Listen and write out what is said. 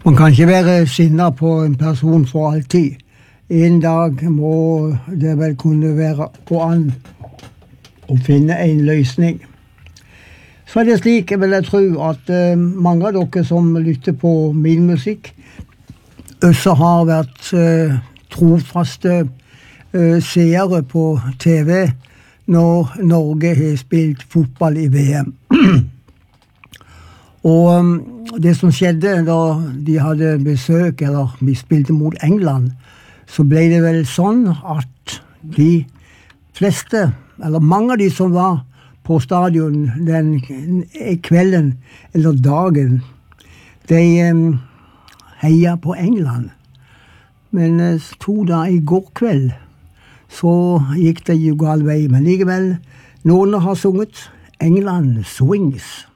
Man kan ikke være sinnet på en person for alltid. En dag må det vel kunne være gå an å finne en løsning. Så er det slik, jeg vil tro, at mange av dere som lytter på min musikk, også har vært trofaste seere på TV når Norge har spilt fotball i VM. Og det som skjedde da de hadde besøk, eller vi spilte mot England, så ble det vel sånn at de fleste, eller mange av de som var på stadion den kvelden eller dagen, de heia på England. Men 2 dager i går kveld, så gikk det jo gal vei. Men likevel, noen har sunget England Swings.